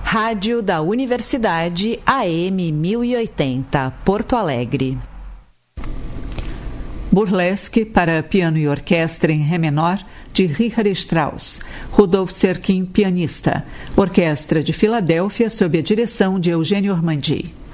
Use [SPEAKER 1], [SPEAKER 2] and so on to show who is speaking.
[SPEAKER 1] Rádio da Universidade AM 1080, Porto Alegre.
[SPEAKER 2] Burlesque para piano e orquestra em Ré menor, de Richard Strauss. Rudolf Serkin, pianista. Orquestra de Filadélfia, sob a direção de Eugênio Ormandy.